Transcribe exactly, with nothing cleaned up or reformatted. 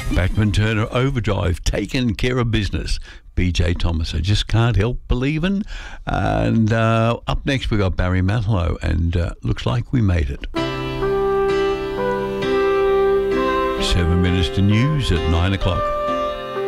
Bachman Turner Overdrive, taking care of business. B J Thomas, I just can't help believing. And uh, up next we got Barry Manilow, and uh, looks like we made it. Seven minutes to news at nine o'clock.